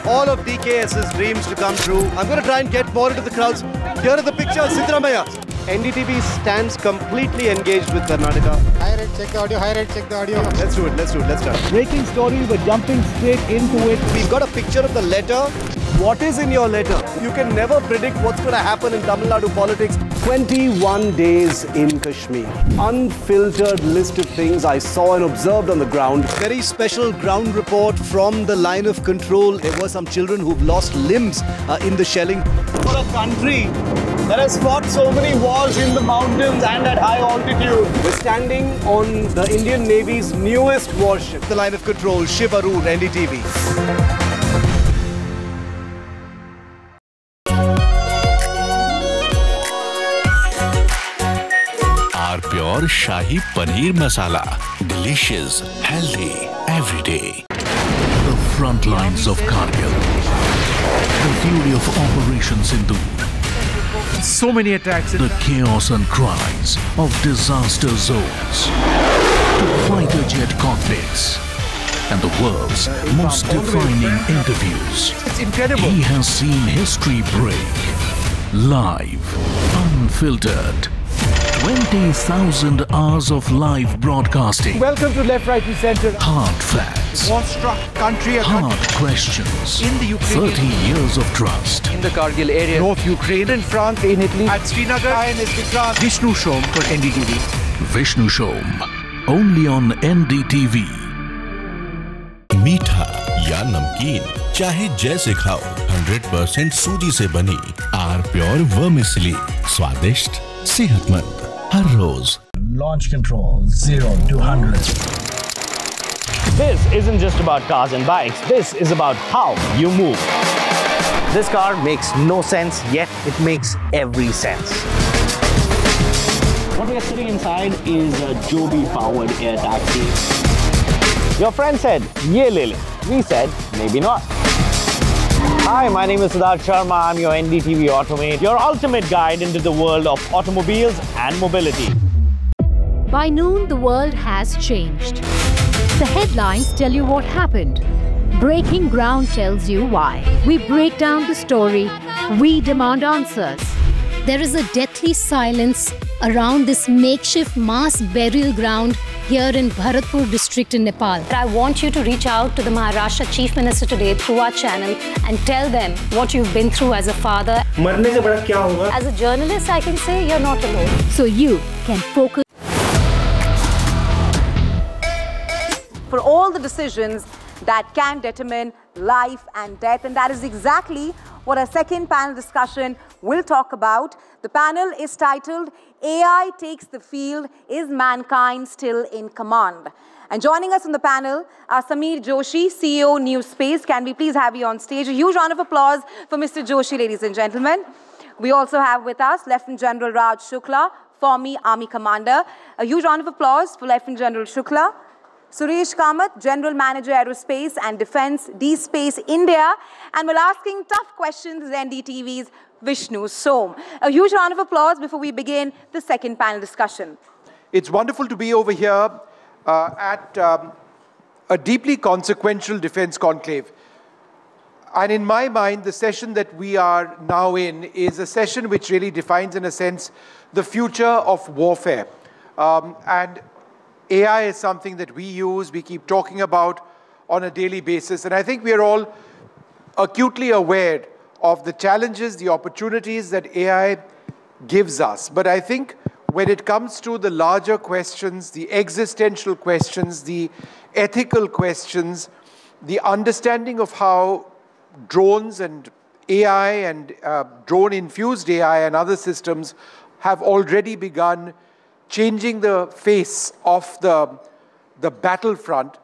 all of DKS's dreams to come true. I'm going to try and get more into the crowds. Here are the pictures, Siddaramaiah. NDTV stands completely engaged with Karnataka. High rate, check the audio. High rate, check the audio. Let's do it. Let's start. Breaking story, we're jumping straight into it. We've got a picture of the letter. What is in your letter? You can never predict what's going to happen in Tamil Nadu politics. 21 days in Kashmir. Unfiltered list of things I saw and observed on the ground. Very special ground report from the line of control. There were some children who've lost limbs in the shelling. For a country that has fought so many wars in the mountains and at high altitude. We're standing on the Indian Navy's newest warship. The line of control, Shiv Arur, NDTV. Pure Shahi Paneer Masala. Delicious, healthy, every day. The front lines of Kargil. The fury of Operation Sindoor. So many attacks. The chaos and cries of disaster zones. To fighter jet cockpits. And the world's most defining interviews. It's incredible. He has seen history break. Live, unfiltered. 20,000 hours of live broadcasting. Welcome to Left, Right and Centre. Hard facts. War-struck country. Hard questions. In the Ukraine. 30 years of trust. In the Kargil area. North Ukraine. In France. In Italy. At Srinagar. Vishnu Shom for NDTV. Vishnu Shom. Only on NDTV. मीठा या नमकीन चाहे जैसे खाओ 100% सूजी से बनी are pure vermicelli स्वादिष्ट सेहतमंद हर रोज Launch control 0 to 100. This isn't just about cars and bikes. This is about how you move. This car makes no sense, yet it makes every sense. What we are sitting inside is a Joby-powered air taxi. Your friend said, "Ye le le." We said, maybe not. Hi, my name is Siddharth Sharma. I'm your NDTV Automate, your ultimate guide into the world of automobiles and mobility. By noon, the world has changed. The headlines tell you what happened. Breaking ground tells you why. We break down the story. We demand answers. There is a deathly silence around this makeshift mass burial ground here in Bharatpur district in Nepal. I want you to reach out to the Maharashtra Chief Minister today through our channel and tell them what you've been through as a father. As a journalist, I can say you're not alone. So you can focus. For all the decisions that can determine life and death, and that is exactly what our second panel discussion will talk about. The panel is titled, AI Takes the Field, Is Mankind Still in Command? And joining us on the panel are Sameer Joshi, CEO, NewSpace. Can we please have you on stage? A huge round of applause for Mr. Joshi, ladies and gentlemen. We also have with us Lieutenant General Raj Shukla, former Army Commander. A huge round of applause for Lieutenant General Shukla. Suresh Kamath, General Manager Aerospace and Defence, D-Space India. And we're asking tough questions is NDTV's Vishnu Som. A huge round of applause before we begin the second panel discussion. It's wonderful to be over here at a deeply consequential defence conclave. And in my mind, the session that we are now in is a session which really defines, in a sense, the future of warfare. And AI is something that we use, we keep talking about on a daily basis. And I think we are all acutely aware of the challenges, the opportunities that AI gives us. But I think when it comes to the larger questions, the existential questions, the ethical questions, the understanding of how drones and AI and drone-infused AI and other systems have already begun changing the face of the battlefront,